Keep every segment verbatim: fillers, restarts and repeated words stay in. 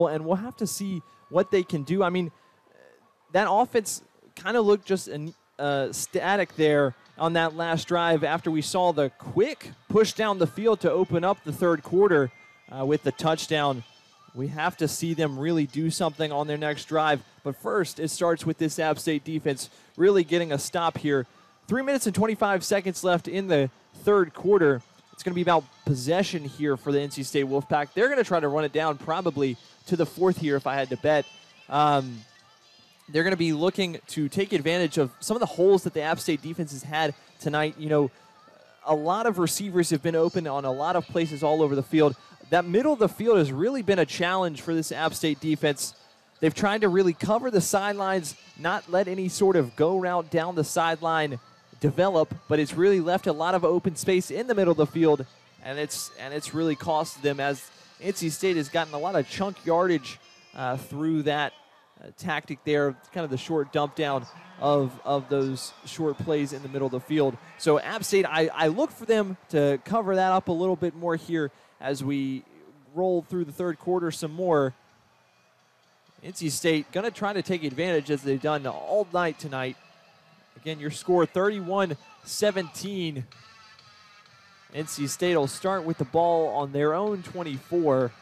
and we'll have to see what they can do. I mean, that offense kind of looked just uh, static there on that last drive after we saw the quick push down the field to open up the third quarter uh, with the touchdown. We have to see them really do something on their next drive. But first, it starts with this App State defense really getting a stop here. Three minutes and twenty-five seconds left in the third quarter. It's going to be about possession here for the N C State Wolfpack. They're going to try to run it down probably to the fourth here if I had to bet. Um, they're going to be looking to take advantage of some of the holes that the App State defense has had tonight. You know, a lot of receivers have been open on a lot of places all over the field. That middle of the field has really been a challenge for this App State defense. They've tried to really cover the sidelines, not let any sort of go route down the sideline develop, but it's really left a lot of open space in the middle of the field, and it's and it's really cost them as N C State has gotten a lot of chunk yardage uh, through that uh, tactic there, kind of the short dump down of, of those short plays in the middle of the field. So App State, I, I look for them to cover that up a little bit more here as we roll through the third quarter some more. N C State going to try to take advantage as they've done all night tonight. Again, your score thirty-one seventeen. N C State will start with the ball on their own twenty-four.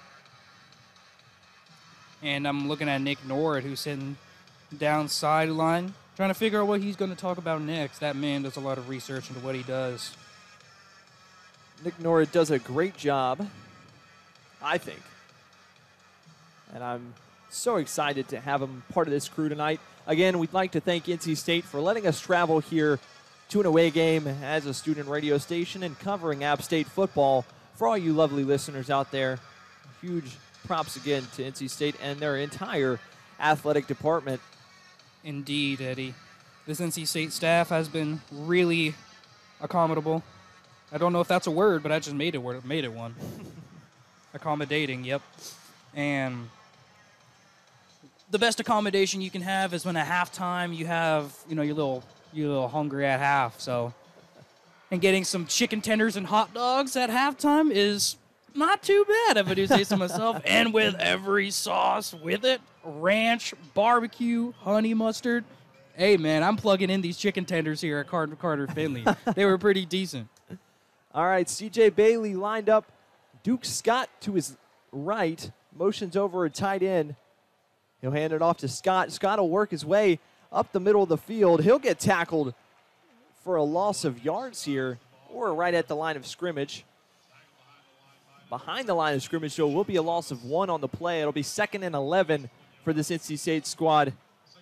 And I'm looking at Nick Nord, who's sitting down sideline, trying to figure out what he's going to talk about next. That man does a lot of research into what he does. Nick Nord does a great job, I think. And I'm so excited to have him part of this crew tonight. Again, we'd like to thank N C State for letting us travel here to an away game as a student radio station and covering App State football. For all you lovely listeners out there, huge props again to N C State and their entire athletic department. Indeed, Eddie. This N C State staff has been really accommodable. I don't know if that's a word, but I just made it word, made it one. Accommodating, yep. And the best accommodation you can have is when at halftime you have, you know, you're a little, you're a little hungry at half. So, and getting some chicken tenders and hot dogs at halftime is not too bad, if I do say so myself. And with every sauce with it, ranch, barbecue, honey mustard. Hey, man, I'm plugging in these chicken tenders here at Carter, Carter Finley. They were pretty decent. All right, C J Bailey lined up. Duke Scott to his right. Motions over a tight end. He'll hand it off to Scott. Scott will work his way up the middle of the field. He'll get tackled for a loss of yards here, or right at the line of scrimmage. Behind the line of scrimmage, so will be a loss of one on the play. It'll be second and eleven for this N C State squad.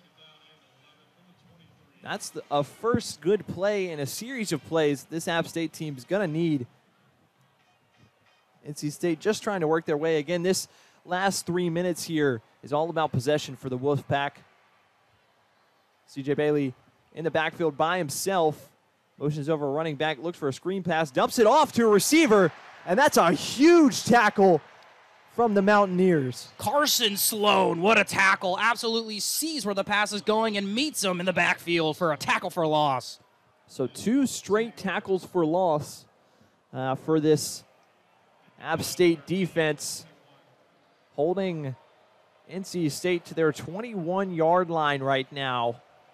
That's the, a first good play in a series of plays this App State team is going to need. N C State just trying to work their way. Again, this last three minutes here is all about possession for the Wolfpack. C J Bailey in the backfield by himself. Motions over a running back, looks for a screen pass, dumps it off to a receiver, and that's a huge tackle from the Mountaineers. Carson Sloan, what a tackle. Absolutely sees where the pass is going and meets him in the backfield for a tackle for a loss. So two straight tackles for loss uh, for this App State defense, holding N C State to their twenty-one-yard line right now.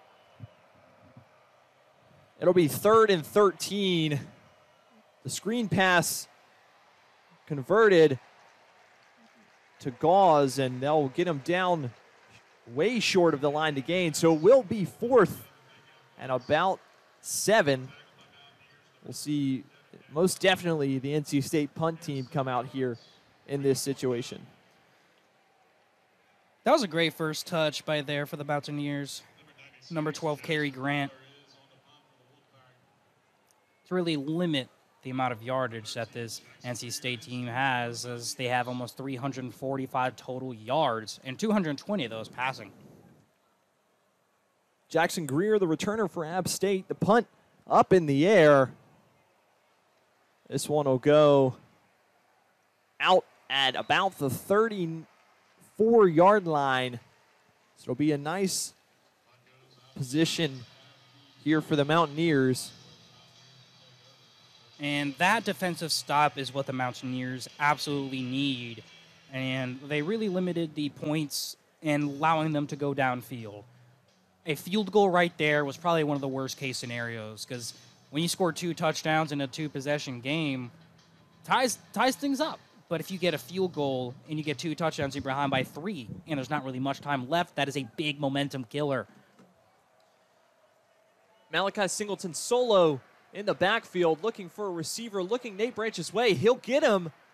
It'll be third and thirteen. The screen pass converted to Gauze, and they'll get him down way short of the line to gain. So it will be fourth and about seven. We'll see most definitely the N C State punt team come out here in this situation. That was a great first touch by there for the Mountaineers. Number twelve, Cary Grant. To really limit the amount of yardage that this N C State team has, as they have almost three hundred forty-five total yards, and two hundred twenty of those passing. Jackson Greer, the returner for App State. The punt up in the air. This one will go out at about the thirty-four-yard line. So it'll be a nice position here for the Mountaineers. And that defensive stop is what the Mountaineers absolutely need and they really limited the points and allowing them to go downfield. A field goal right there was probably one of the worst case scenarios because when you score two touchdowns in a two possession game, ties ties things up. But if you get a field goal and you get two touchdowns, you're behind by three, and there's not really much time left, that is a big momentum killer. Malachi Singleton solo in the backfield, looking for a receiver, looking Nate Branch's way. He'll get him.